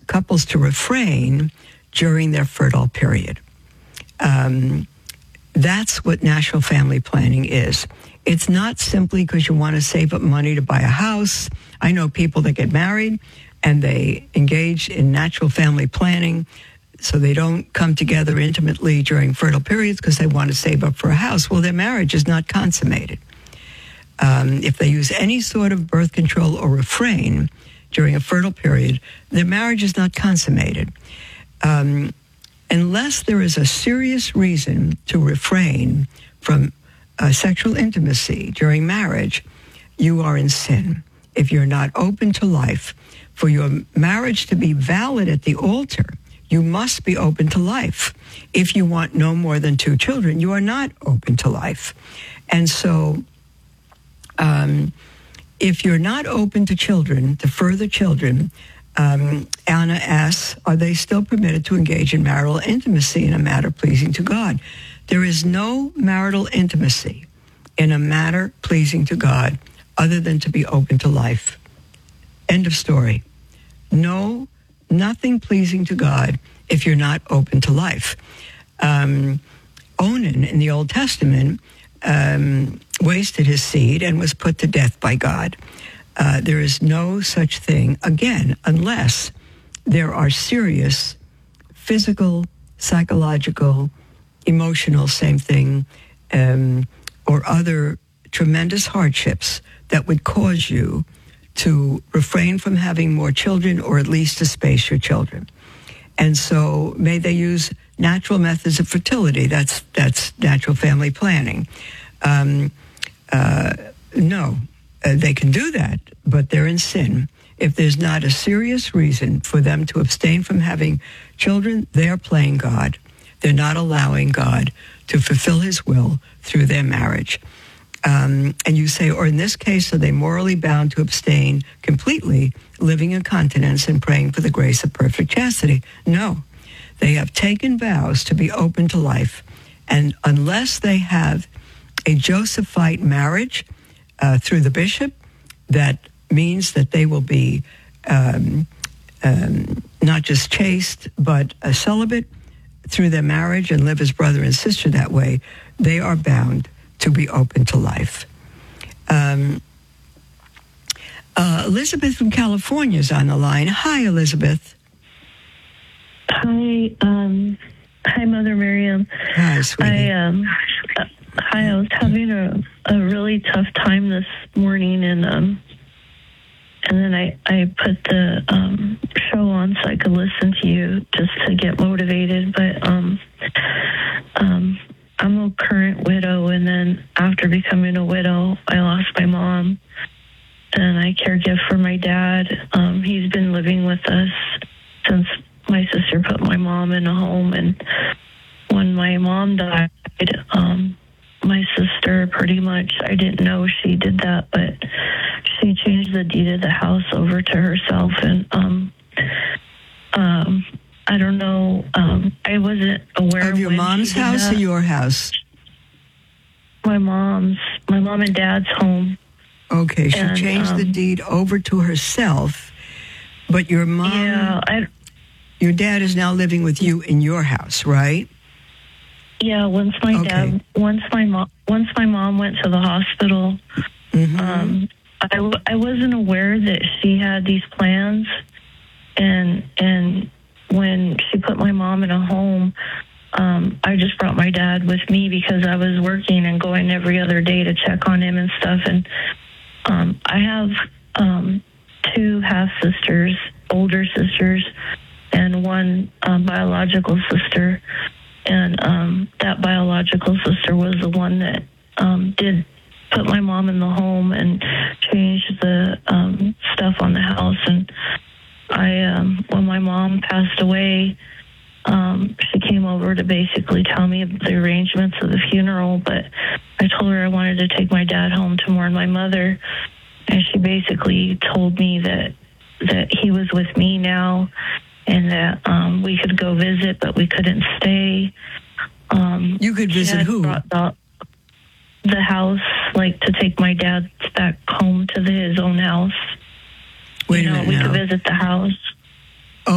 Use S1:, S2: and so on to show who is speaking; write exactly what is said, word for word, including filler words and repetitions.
S1: couples to refrain during their fertile period. Um, that's what natural family planning is. It's not simply because you want to save up money to buy a house. I know people that get married and they engage in natural family planning so they don't come together intimately during fertile periods because they want to save up for a house. Well, their marriage is not consummated. Um, if they use any sort of birth control or refrain during a fertile period, their marriage is not consummated. Um, unless there is a serious reason to refrain from uh, sexual intimacy during marriage, you are in sin. If you're not open to life, for your marriage to be valid at the altar, you must be open to life. If you want no more than two children, you are not open to life. And so um, if you're not open to children, to further children, um, Anna asks, are they still permitted to engage in marital intimacy in a matter pleasing to God? There is no marital intimacy in a matter pleasing to God other than to be open to life. End of story. No, nothing pleasing to God if you're not open to life. Um, Onan in the Old Testament um, wasted his seed and was put to death by God. Uh, there is no such thing, again, unless there are serious physical, psychological, emotional, same thing, um, or other tremendous hardships that would cause you to refrain from having more children or at least to space your children. And so may they use natural methods of fertility. That's that's natural family planning. Um, uh, no, uh, they can do that, but they're in sin. If there's not a serious reason for them to abstain from having children, they're playing God. They're not allowing God to fulfill his will through their marriage. Um, and you say, or in this case, are they morally bound to abstain completely, living in continence and praying for the grace of perfect chastity? No. They have taken vows to be open to life. And unless they have a Josephite marriage uh, through the bishop, that means that they will be um, um, not just chaste, but a celibate through their marriage and live as brother and sister that way, they are bound to be open to life. Um, uh, Elizabeth from California is on the line. Hi, Elizabeth.
S2: Hi, um, hi, Mother Miriam.
S1: Hi, sweetie.
S2: I, um, uh, hi, I was having a, a really tough time this morning, and um, and then I, I put the um, show on so I could listen to you just to get motivated. But um, um, I'm a current widow, and then after becoming a widow, I lost my mom, and I caregive for my dad. Um, he's been living with us since my sister put my mom in a home, and when my mom died, um, my sister pretty much, I didn't know she did that, but she changed the deed of the house over to herself, and um, um, I don't know, um, I wasn't aware
S1: of your mom's house
S2: that.
S1: or your house?
S2: My mom's, my mom and dad's home.
S1: Okay, she
S2: and,
S1: changed
S2: um,
S1: the deed over to herself, but your mom,
S2: yeah, I,
S1: your dad is now living with you in your house, right?
S2: Yeah, once my
S1: okay.
S2: dad, once my mom, once my mom went to the hospital,
S1: mm-hmm.
S2: um, I, I wasn't aware that she had these plans, and and when she put my mom in a home, um, I just brought my dad with me because I was working and going every other day to check on him and stuff. And um, I have um, two half sisters, older sisters, and one um, biological sister. And um, that biological sister was the one that um, did put my mom in the home and change the um, stuff on the house. And I, um, when my mom passed away, um, she came over to basically tell me the arrangements of the funeral, but I told her I wanted to take my dad home to mourn my mother, and she basically told me that that he was with me now, and that um, we could go visit, but we couldn't stay. Um,
S1: you could visit who?
S2: The, the house, like to take my dad back home to the, his own house.
S1: Wait
S2: you
S1: a
S2: know,
S1: minute
S2: we
S1: now.
S2: could visit the house.